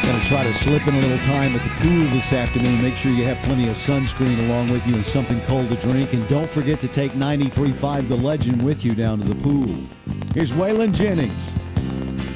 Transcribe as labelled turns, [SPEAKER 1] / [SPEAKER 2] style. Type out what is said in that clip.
[SPEAKER 1] Going to try to slip in a little time at the pool this afternoon. Make sure you have plenty of sunscreen along with you and something cold to drink. And don't forget to take 93.5 The Legend with you down to the pool. Here's Waylon Jennings.